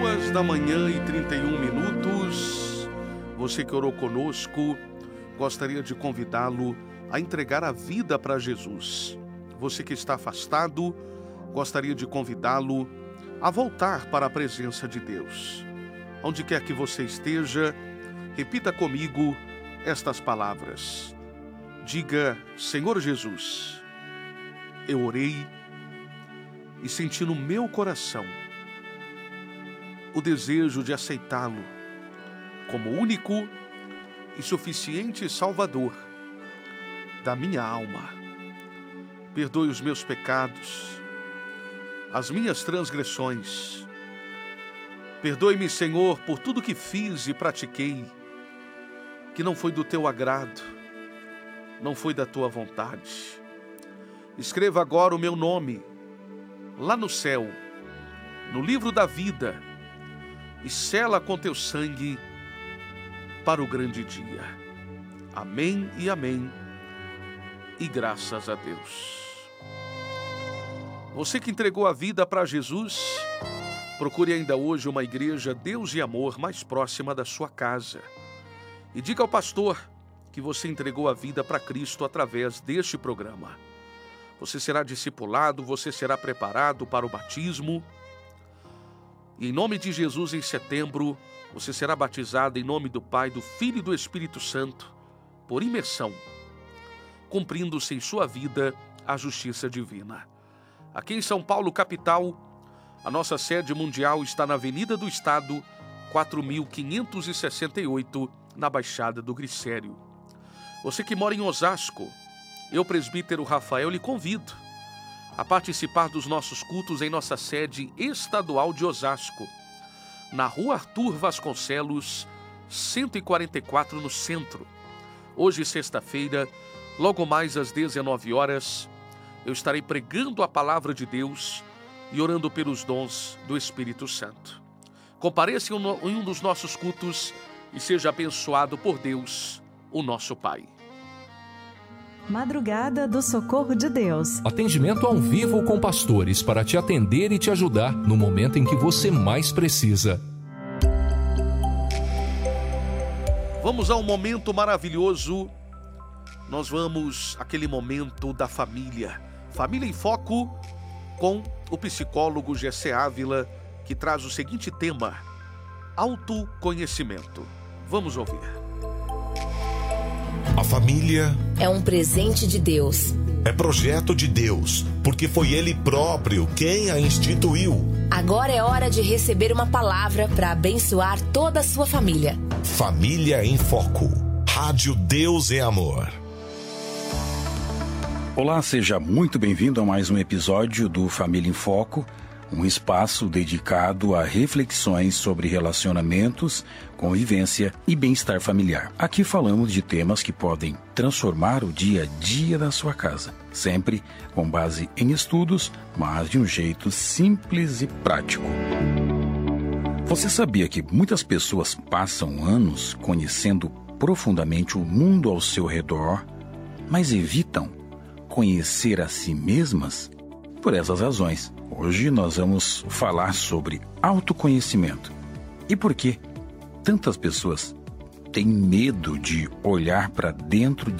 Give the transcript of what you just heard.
2h31. Você que orou conosco, gostaria de convidá-lo a entregar a vida para Jesus. Você que está afastado, gostaria de convidá-lo a voltar para a presença de Deus. Onde quer que você esteja, repita comigo estas palavras. Diga: Senhor Jesus, eu orei e senti no meu coração o desejo de aceitá-lo como único e suficiente Salvador da minha alma. Perdoe os meus pecados, as minhas transgressões. Perdoe-me, Senhor, por tudo que fiz e pratiquei, que não foi do teu agrado, não foi da tua vontade. Escreva agora o meu nome lá no céu, no livro da vida, e sela com teu sangue para o grande dia. Amém e amém. E graças a Deus. Você que entregou a vida para Jesus, procure ainda hoje uma igreja Deus e Amor mais próxima da sua casa. E diga ao pastor que você entregou a vida para Cristo através deste programa. Você será discipulado, você será preparado para o batismo. E em nome de Jesus, em setembro, você será batizado em nome do Pai, do Filho e do Espírito Santo, por imersão, cumprindo-se em sua vida a justiça divina. Aqui em São Paulo, capital, a nossa sede mundial está na Avenida do Estado, 4568, na Baixada do Glicério. Você que mora em Osasco, eu, presbítero Rafael, lhe convido a participar dos nossos cultos em nossa sede estadual de Osasco, na Rua Arthur Vasconcelos, 144, no centro. Hoje, sexta-feira, logo mais às 19 horas, eu estarei pregando a palavra de Deus e orando pelos dons do Espírito Santo. Compareça em um dos nossos cultos e seja abençoado por Deus, o nosso Pai. Madrugada do Socorro de Deus. Atendimento ao vivo com pastores para te atender e te ajudar no momento em que você mais precisa. Vamos a um momento maravilhoso. Nós vamos àquele momento da família. Família em Foco, com o psicólogo Gessé Ávila, que traz o seguinte tema: autoconhecimento. Vamos ouvir. A família é um presente de Deus. É projeto de Deus, porque foi Ele próprio quem a instituiu. Agora é hora de receber uma palavra para abençoar toda a sua família. Família em Foco. Rádio Deus é Amor. Olá, seja muito bem-vindo a mais um episódio do Família em Foco, um espaço dedicado a reflexões sobre relacionamentos, convivência e bem-estar familiar. Aqui falamos de temas que podem transformar o dia a dia da sua casa, sempre com base em estudos, mas de um jeito simples e prático. Você sabia que muitas pessoas passam anos conhecendo profundamente o mundo ao seu redor, mas evitam conhecer a si mesmas? Por essas razões, hoje nós vamos falar sobre autoconhecimento. E por que tantas pessoas têm medo de olhar para dentro de